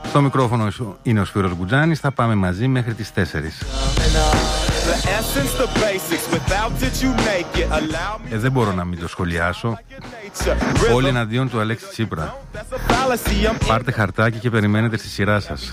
Στο μικρόφωνο είναι ο Σπύρος Γκουτζάνης. Θα πάμε μαζί μέχρι τις 4. Δεν μπορώ να μην το σχολιάσω. Όλοι εναντίον του Αλέξη Τσίπρα. Πάρτε χαρτάκι και περιμένετε στη σειρά σας.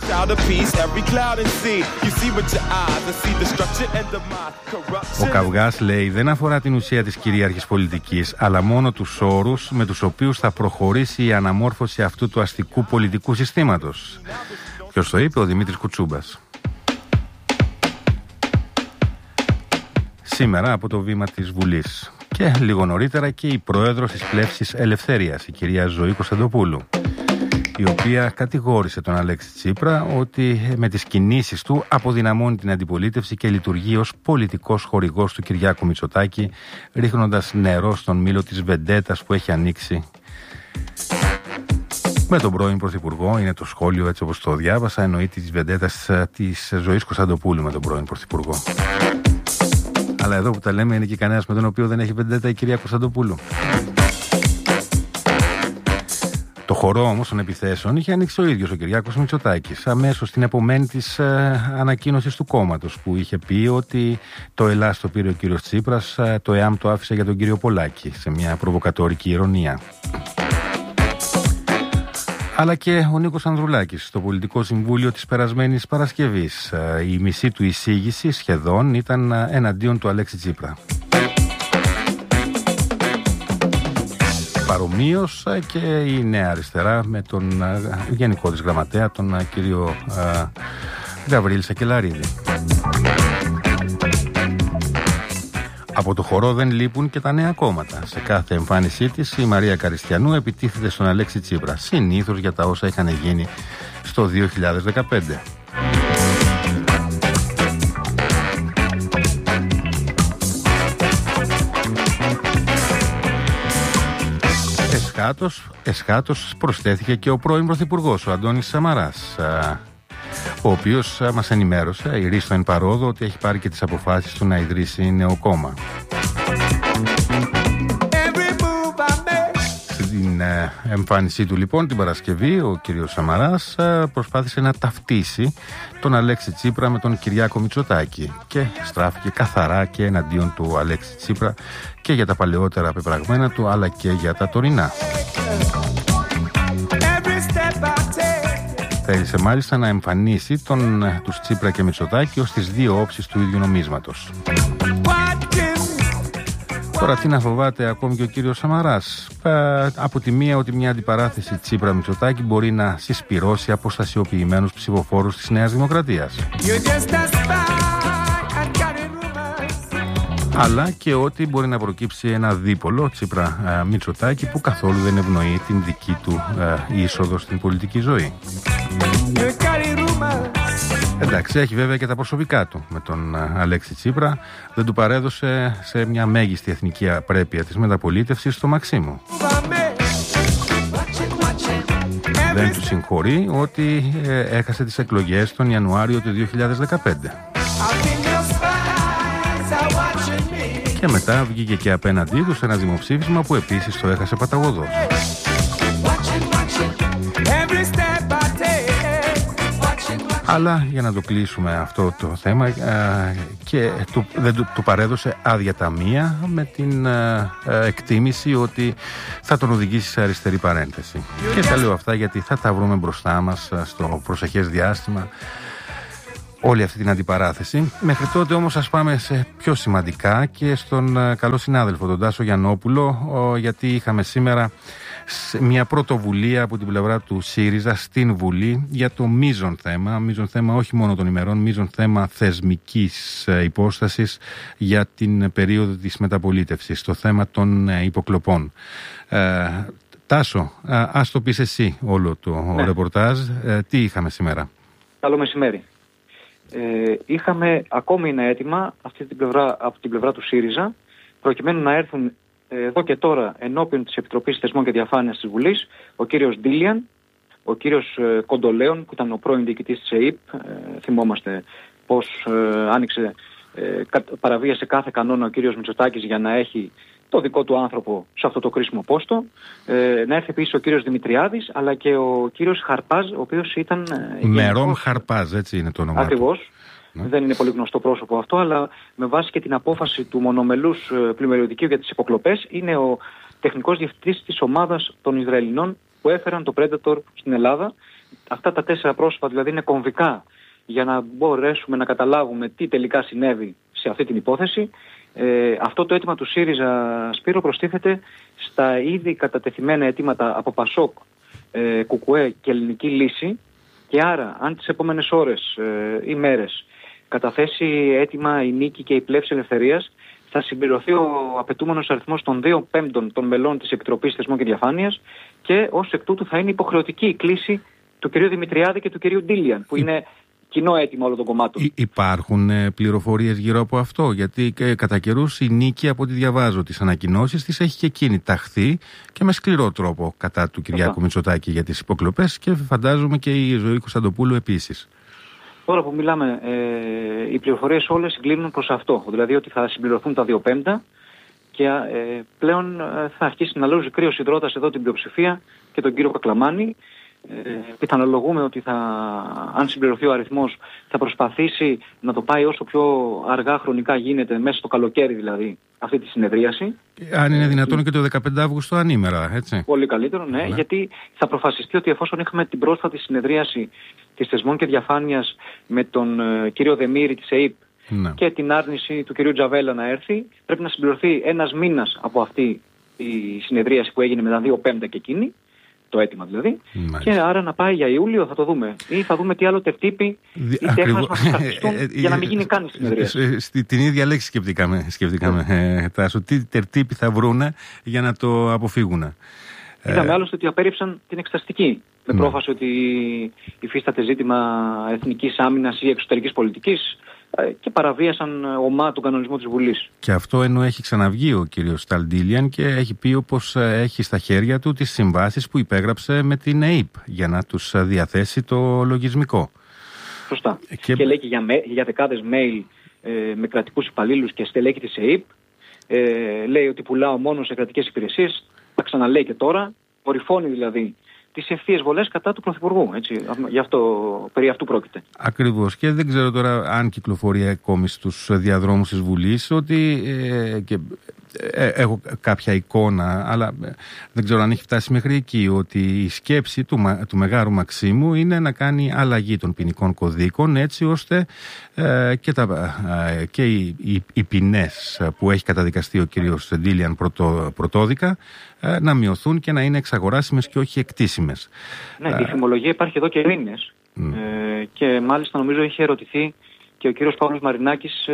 Ο καυγάς, λέει, δεν αφορά την ουσία της κυρίαρχης πολιτικής, αλλά μόνο τους όρους με τους οποίους θα προχωρήσει η αναμόρφωση αυτού του αστικού πολιτικού συστήματος. Ποιος το είπε? Ο Δημήτρης Κουτσούμπας. Σήμερα από το βήμα της Βουλής. Και λίγο νωρίτερα και η πρόεδρος της Πλεύσης Ελευθερίας, η κυρία Ζωή Κωνσταντοπούλου, η οποία κατηγόρησε τον Αλέξη Τσίπρα ότι με τις κινήσεις του αποδυναμώνει την αντιπολίτευση και λειτουργεί ως πολιτικός χορηγός του Κυριάκου Μητσοτάκη, ρίχνοντας νερό στον μήλο της βεντέτας που έχει ανοίξει με τον πρώην Πρωθυπουργό. Είναι το σχόλιο, έτσι όπως το διάβασα, εννοεί της βεντέτας της Ζωής Κωνσταντοπούλου με τον πρώην Πρωθυπουργό. Αλλά εδώ που τα λέμε είναι και κανένας με τον οποίο δεν έχει βεντέτα η κυρία Κωνσταντοπούλου. Το χορό όμως των επιθέσεων είχε ανοίξει ο ίδιος ο Κυριάκος Μητσοτάκης αμέσως την επομένη της ανακοίνωσης του κόμματος, που είχε πει ότι το Ελλάς το πήρε ο κύριος Τσίπρας, το ΕΑΜ το άφησε για τον κύριο Πολάκη, σε μια προβοκατόρικη ηρωνία. Αλλά και ο Νίκος Ανδρουλάκης στο Πολιτικό Συμβούλιο της περασμένης Παρασκευής. Η μισή του εισήγηση σχεδόν ήταν εναντίον του Αλέξη Τσίπρα. Παρομοίως και η Νέα Αριστερά με τον γενικό της γραμματέα, τον κύριο Γαβρίλη Σακελαρίδη. Από το χορό δεν λείπουν και τα νέα κόμματα. Σε κάθε εμφάνισή της η Μαρία Καριστιανού επιτίθεται στον Αλέξη Τσίπρα, συνήθως για τα όσα είχαν γίνει στο 2015. Εσχάτως προσθέθηκε και ο πρώην Πρωθυπουργός, ο Αντώνης Σαμαράς, ο οποίος μας ενημέρωσε, ηρίστο εν παρόδο, ότι έχει πάρει και τις αποφάσεις του να ιδρύσει νέο κόμμα. Στην εμφάνισή του λοιπόν την Παρασκευή, ο κύριος Σαμαράς προσπάθησε να ταυτίσει τον Αλέξη Τσίπρα με τον Κυριάκο Μητσοτάκη και στράφηκε καθαρά και εναντίον του Αλέξη Τσίπρα και για τα παλαιότερα πεπραγμένα του, αλλά και για τα τωρινά. Θέλησε μάλιστα να εμφανίσει τους Τσίπρα και Μητσοτάκη ως τις δύο όψεις του ίδιου νομίσματος. Τώρα τι να φοβάται ακόμη και ο κύριος Σαμαράς? Από τη μία ότι μια αντιπαράθεση Τσίπρα-Μητσοτάκη μπορεί να συσπυρώσει αποστασιοποιημένους ψηφοφόρους της Νέας Δημοκρατίας. Αλλά και ότι μπορεί να προκύψει ένα δίπολο Τσίπρα-Μητσοτάκη που καθόλου δεν ευνοεί την δική του είσοδο στην πολιτική ζωή. Εντάξει, έχει βέβαια και τα προσωπικά του με τον Αλέξη Τσίπρα. Δεν του παρέδωσε σε μια μέγιστη εθνική απρέπεια της μεταπολίτευσης στο Μαξίμου. Δεν του συγχωρεί ότι έχασε τις εκλογές τον Ιανουάριο του 2015. Και μετά βγήκε και απέναντί του σε ένα δημοψήφισμα που επίσης το έχασε παταγωδώς. Αλλά για να το κλείσουμε αυτό το θέμα και δεν του παρέδωσε άδεια ταμεία με την εκτίμηση ότι θα τον οδηγήσει σε αριστερή παρένθεση. Και τα λέω αυτά γιατί θα τα βρούμε μπροστά μας στο προσεχές διάστημα όλη αυτή την αντιπαράθεση. Μέχρι τότε όμως ας πάμε σε πιο σημαντικά και στον καλό συνάδελφο τον Τάσο Γιαννόπουλο, γιατί είχαμε σήμερα μια πρωτοβουλία από την πλευρά του ΣΥΡΙΖΑ στην Βουλή για το μείζον θέμα όχι μόνο των ημερών, μείζον θέμα θεσμικής υπόστασης για την περίοδο της μεταπολίτευσης, το θέμα των υποκλοπών. Τάσο, ας το πεις εσύ όλο το ρεπορτάζ. Τι είχαμε σήμερα? Καλό μεσημέρι. Είχαμε ακόμη ένα αίτημα από την πλευρά του ΣΥΡΙΖΑ, προκειμένου να έρθουν εδώ και τώρα ενώπιον της Επιτροπής Θεσμών και Διαφάνειας της Βουλής ο κύριος Ντίλιαν, ο κύριος Κοντολέων, που ήταν ο πρώην διοικητής της ΕΕΠ. Θυμόμαστε πως παραβίασε κάθε κανόνα ο κύριος Μητσοτάκης για να έχει το δικό του άνθρωπο σε αυτό το κρίσιμο πόστο. Να έρθει επίσης ο κύριος Δημητριάδης, αλλά και ο κύριος Χαρπάζ, ο οποίος ήταν... Μερόμ Χαρπάζ, έτσι είναι το όνομα. Ακριβώς. Δεν είναι πολύ γνωστό πρόσωπο αυτό, αλλά με βάση και την απόφαση του μονομελούς πλημμυριωδικείου για τις υποκλοπές, είναι ο τεχνικός διευθυντής της ομάδας των Ισραηλινών που έφεραν το Predator στην Ελλάδα. Αυτά τα 4 πρόσωπα δηλαδή είναι κομβικά για να μπορέσουμε να καταλάβουμε τι τελικά συνέβη σε αυτή την υπόθεση. Αυτό το αίτημα του ΣΥΡΙΖΑ, Σπύρο, προστίθεται στα ήδη κατατεθειμένα αιτήματα από ΠΑΣΟΚ, ΚΚΕ και Ελληνική Λύση, και άρα αν τις επόμενες ώρες ή μέρες καταθέσει αίτημα η Νίκη και η Πλεύση Ελευθερίας, θα συμπληρωθεί ο απαιτούμενος αριθμός των 2/5 των μελών της Επιτροπής Θεσμών και Διαφάνειας, και ως εκ τούτου θα είναι υποχρεωτική η κλήση του κυρίου Δημητριάδη και του κυρίου Ντίλιαν, που είναι κοινό αίτημα όλων των κομμάτων. Υπάρχουν πληροφορίες γύρω από αυτό? Γιατί κατά καιρούς η Νίκη, από ό,τι διαβάζω τις ανακοινώσεις της, έχει και εκείνη ταχθεί και με σκληρό τρόπο κατά του Κυριάκου Μητσοτάκη για τις υποκλοπές, και φαντάζομαι και η Ζωή Κωνσταντοπούλου επίσης. Τώρα που μιλάμε, οι πληροφορίες όλες συγκλίνουν προς αυτό. Δηλαδή ότι θα συμπληρωθούν τα 2/5 και πλέον θα αρχίσει να λούζει κρύος υδρότας εδώ την πλειοψηφία και τον κύριο Κακλαμάνη. Πιθανολογούμε ότι αν συμπληρωθεί ο αριθμός, θα προσπαθήσει να το πάει όσο πιο αργά χρονικά γίνεται, μέσα στο καλοκαίρι δηλαδή, αυτή τη συνεδρίαση. Αν είναι δυνατόν και το 15 Αύγουστο ανήμερα, έτσι. Πολύ καλύτερο, ναι, γιατί θα προφασιστεί ότι εφόσον είχαμε την πρόσφατη συνεδρίαση της Θεσμών και Διαφάνειας με τον κύριο Δεμήρη της ΕΕΠ και την άρνηση του κυρίου Τζαβέλα να έρθει, πρέπει να συμπληρωθεί ένας μήνας από αυτή η συνεδρίαση που έγινε με τα 2/5 και εκείνη, το αίτημα δηλαδή. Μάλιστα. Και άρα να πάει για Ιούλιο, θα το δούμε. Ή θα δούμε τι άλλο τερτύπη ή τέχνασμα θα καθιστούν για να μην γίνει καν η συνεδρίαση. Την ίδια λέξη σκεφτήκαμε, Τάσο. Τι τερτύπη θα βρούνε για να το αποφύγουν. Είδαμε άλλωστε ότι απέρριψαν την εξεταστική. Με πρόφαση ότι υφίσταται ζήτημα εθνικής άμυνας ή εξωτερικής πολιτικής, και παραβίασαν ομά τον κανονισμό της Βουλής. Και αυτό ενώ έχει ξαναβγεί ο κύριος Σταλντίλιαν και έχει πει πως έχει στα χέρια του τις συμβάσεις που υπέγραψε με την ΕΕΠ για να τους διαθέσει το λογισμικό. Σωστά. Και λέει και για δεκάδες mail με κρατικούς υπαλλήλους και στελέχη της ΕΕΠ. Λέει ότι πουλάω μόνο σε κρατικές υπηρεσίες. Τα ξαναλέει και τώρα. Κορυφώνει δηλαδή τις ευθείες βολές κατά του Πρωθυπουργού. Έτσι. Περί αυτού πρόκειται. Ακριβώς. Και δεν ξέρω τώρα αν κυκλοφορεί ακόμη στους διαδρόμους της Βουλής, ότι έχω κάποια εικόνα, αλλά δεν ξέρω αν έχει φτάσει μέχρι εκεί, ότι η σκέψη του Μεγάρου Μαξίμου είναι να κάνει αλλαγή των ποινικών κωδίκων, έτσι ώστε και οι ποινές που έχει καταδικαστεί ο κύριος Ντίλιαν πρωτόδικα να μειωθούν και να είναι εξαγοράσιμες και όχι εκτίσιμες. Ναι, η φημολογία υπάρχει εδώ και μήνες και μάλιστα νομίζω είχε ερωτηθεί και ο κύριος Παύλος Μαρινάκης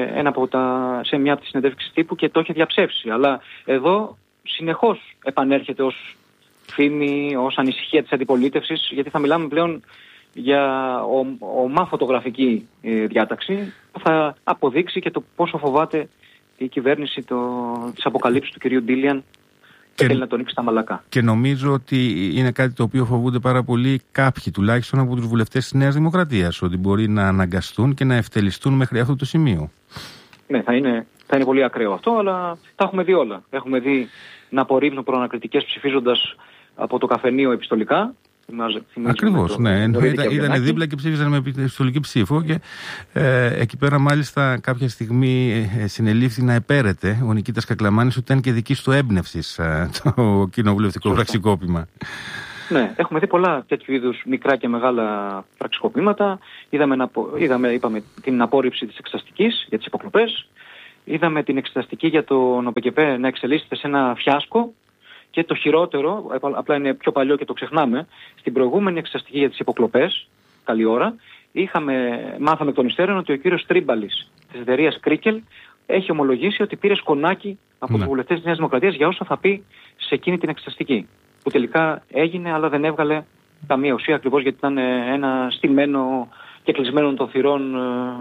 σε μια από τις συνεντεύξεις τύπου και το είχε διαψεύσει. Αλλά εδώ συνεχώς επανέρχεται ως φήμη, ως ανησυχία της αντιπολίτευσης, γιατί θα μιλάμε πλέον για ομά φωτογραφική διάταξη που θα αποδείξει και το πόσο φοβάται η κυβέρνηση της αποκαλύψης του κυρίου Ντίλιαν και θέλει να τον ρίξει στα μαλακά. Και νομίζω ότι είναι κάτι το οποίο φοβούνται πάρα πολύ κάποιοι, τουλάχιστον από τους βουλευτές της Νέας Δημοκρατίας, ότι μπορεί να αναγκαστούν και να ευτελιστούν μέχρι αυτό το σημείο. Ναι, θα είναι πολύ ακραίο αυτό, αλλά τα έχουμε δει όλα. Έχουμε δει να απορρίπτουν προανακριτικές ψηφίζοντας από το καφενείο επιστολικά. Ακριβώς, ναι. Ήταν δίπλα και ψήφισαν με επιστολική ψήφο και εκεί πέρα μάλιστα κάποια στιγμή συνελήφθη να επέρεται ο Νικήτας Κακλαμάνης ότι ήταν και δική του έμπνευσης το κοινοβουλευτικό πραξικόπημα. Ναι, έχουμε δει πολλά τέτοιου είδους μικρά και μεγάλα πραξικοπήματα. Είπαμε την απόρριψη της εξεταστικής για τις υποκλοπές. Είδαμε την εξεταστική για τον ΟΠΕΚΕΠΕ να εξελίσσεται σε ένα φιάσκο. Και το χειρότερο, απλά είναι πιο παλιό και το ξεχνάμε, στην προηγούμενη εξεταστική για τις υποκλοπές, καλή ώρα, μάθαμε εκ των υστέρων ότι ο κύριος Τρίμπαλης της εταιρείας Κρίκελ έχει ομολογήσει ότι πήρε σκονάκι από τους βουλευτές της Νέας Δημοκρατίας για όσα θα πει σε εκείνη την εξεταστική. Που τελικά έγινε, αλλά δεν έβγαλε καμία ουσία, ακριβώς γιατί ήταν ένα στημένο και κλεισμένο των θυρών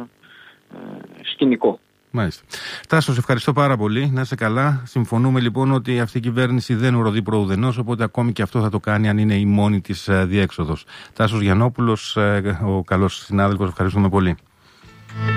σκηνικό. Μάλιστα. Τάσο, σε ευχαριστώ πάρα πολύ. Να είσαι καλά. Συμφωνούμε λοιπόν ότι αυτή η κυβέρνηση δεν ουροδεί προουδενός, οπότε ακόμη και αυτό θα το κάνει αν είναι η μόνη της διέξοδος. Τάσος Γιαννόπουλος, ο καλός συνάδελφος, ευχαριστούμε πολύ.